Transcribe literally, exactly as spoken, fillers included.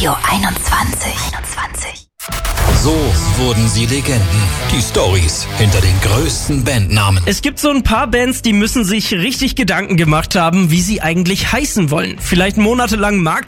Radio einundzwanzig. einundzwanzig. So wurden sie Legenden. Die Storys hinter den größten Bandnamen. Es gibt so ein paar Bands, die müssen sich richtig Gedanken gemacht haben, wie sie eigentlich heißen wollen. Vielleicht monatelang Markt